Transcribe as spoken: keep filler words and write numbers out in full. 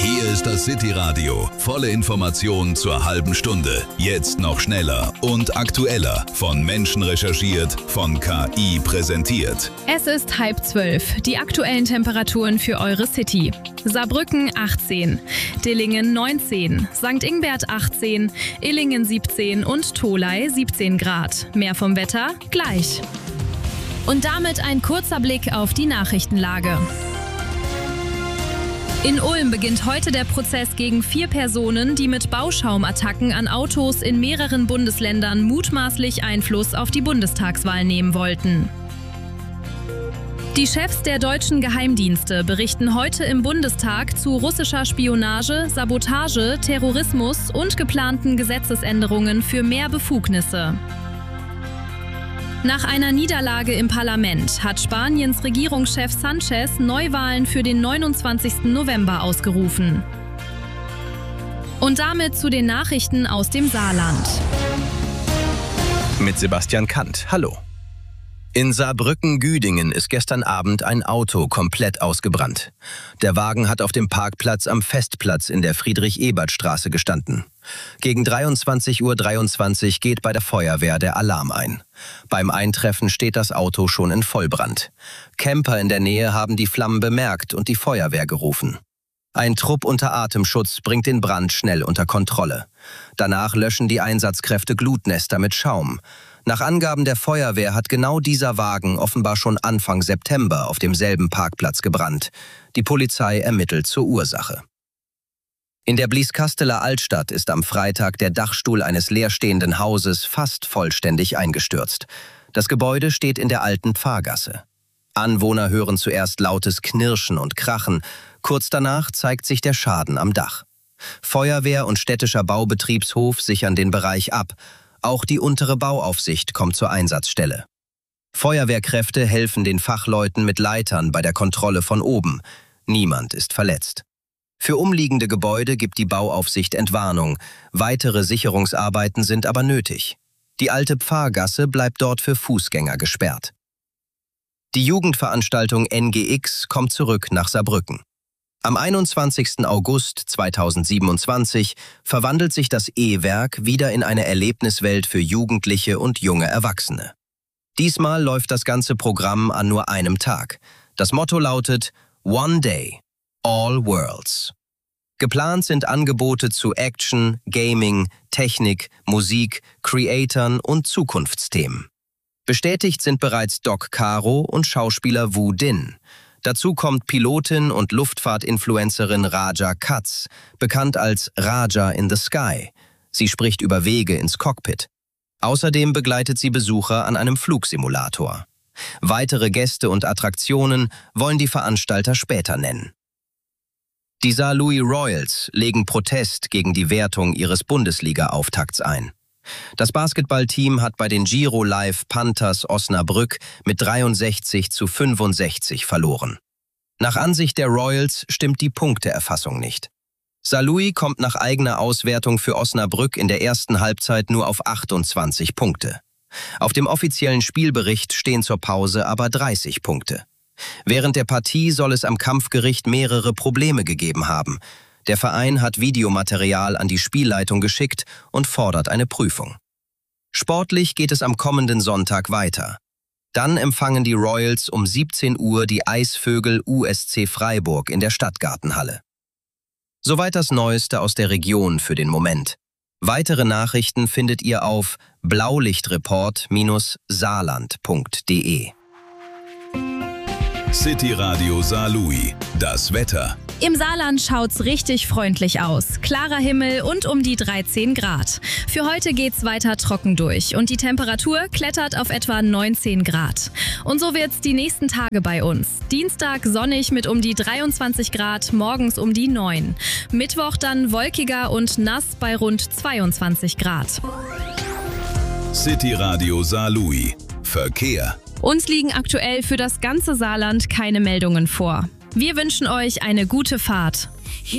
Hier ist das City-Radio. Volle Informationen zur halben Stunde. Jetzt noch schneller und aktueller. Von Menschen recherchiert, von K I präsentiert. Es ist halb zwölf. Die aktuellen Temperaturen für eure City. Saarbrücken achtzehn, Dillingen neunzehn, Sankt Ingbert achtzehn, Illingen siebzehn und Tholey siebzehn Grad. Mehr vom Wetter gleich. Und damit ein kurzer Blick auf die Nachrichtenlage. In Ulm beginnt heute der Prozess gegen vier Personen, die mit Bauschaumattacken an Autos in mehreren Bundesländern mutmaßlich Einfluss auf die Bundestagswahl nehmen wollten. Die Chefs der deutschen Geheimdienste berichten heute im Bundestag zu russischer Spionage, Sabotage, Terrorismus und geplanten Gesetzesänderungen für mehr Befugnisse. Nach einer Niederlage im Parlament hat Spaniens Regierungschef Sanchez Neuwahlen für den neunundzwanzigsten November ausgerufen. Und damit zu den Nachrichten aus dem Saarland. Mit Sebastian Kant. Hallo. In Saarbrücken-Güdingen ist gestern Abend ein Auto komplett ausgebrannt. Der Wagen hat auf dem Parkplatz am Festplatz in der Friedrich-Ebert-Straße gestanden. Gegen dreiundzwanzig Uhr dreiundzwanzig geht bei der Feuerwehr der Alarm ein. Beim Eintreffen steht das Auto schon in Vollbrand. Camper in der Nähe haben die Flammen bemerkt und die Feuerwehr gerufen. Ein Trupp unter Atemschutz bringt den Brand schnell unter Kontrolle. Danach löschen die Einsatzkräfte Glutnester mit Schaum. Nach Angaben der Feuerwehr hat genau dieser Wagen offenbar schon Anfang September auf demselben Parkplatz gebrannt. Die Polizei ermittelt zur Ursache. In der Blieskasseler Altstadt ist am Freitag der Dachstuhl eines leerstehenden Hauses fast vollständig eingestürzt. Das Gebäude steht in der alten Pfarrgasse. Anwohner hören zuerst lautes Knirschen und Krachen. Kurz danach zeigt sich der Schaden am Dach. Feuerwehr und städtischer Baubetriebshof sichern den Bereich ab. Auch die untere Bauaufsicht kommt zur Einsatzstelle. Feuerwehrkräfte helfen den Fachleuten mit Leitern bei der Kontrolle von oben. Niemand ist verletzt. Für umliegende Gebäude gibt die Bauaufsicht Entwarnung. Weitere Sicherungsarbeiten sind aber nötig. Die alte Pfarrgasse bleibt dort für Fußgänger gesperrt. Die Jugendveranstaltung N G X kommt zurück nach Saarbrücken. Am einundzwanzigsten August zweitausendsiebenundzwanzig verwandelt sich das E-Werk wieder in eine Erlebniswelt für Jugendliche und junge Erwachsene. Diesmal läuft das ganze Programm an nur einem Tag. Das Motto lautet One Day, All Worlds. Geplant sind Angebote zu Action, Gaming, Technik, Musik, Creatoren und Zukunftsthemen. Bestätigt sind bereits Doc Caro und Schauspieler Wu Din. Dazu kommt Pilotin und Luftfahrtinfluencerin Raja Katz, bekannt als Raja in the Sky. Sie spricht über Wege ins Cockpit. Außerdem begleitet sie Besucher an einem Flugsimulator. Weitere Gäste und Attraktionen wollen die Veranstalter später nennen. Die Saarlouis Royals legen Protest gegen die Wertung ihres Bundesliga-Auftakts ein. Das Basketballteam hat bei den Giro Live Panthers Osnabrück mit dreiundsechzig zu fünfundsechzig verloren. Nach Ansicht der Royals stimmt die Punkteerfassung nicht. Saarlouis kommt nach eigener Auswertung für Osnabrück in der ersten Halbzeit nur auf achtundzwanzig Punkte. Auf dem offiziellen Spielbericht stehen zur Pause aber dreißig Punkte. Während der Partie soll es am Kampfgericht mehrere Probleme gegeben haben. Der Verein hat Videomaterial an die Spielleitung geschickt und fordert eine Prüfung. Sportlich geht es am kommenden Sonntag weiter. Dann empfangen die Royals um siebzehn Uhr die Eisvögel U S C Freiburg in der Stadtgartenhalle. Soweit das Neueste aus der Region für den Moment. Weitere Nachrichten findet ihr auf blaulichtreport Bindestrich saarland punkt de. City Radio Saarlouis. Das Wetter. Im Saarland schaut's richtig freundlich aus. Klarer Himmel und um die dreizehn Grad. Für heute geht's weiter trocken durch und die Temperatur klettert auf etwa neunzehn Grad. Und so wird's die nächsten Tage bei uns. Dienstag sonnig mit um die dreiundzwanzig Grad, morgens um die neun. Mittwoch dann wolkiger und nass bei rund zweiundzwanzig Grad. City Radio Saarlouis. Verkehr. Uns liegen aktuell für das ganze Saarland keine Meldungen vor. Wir wünschen euch eine gute Fahrt.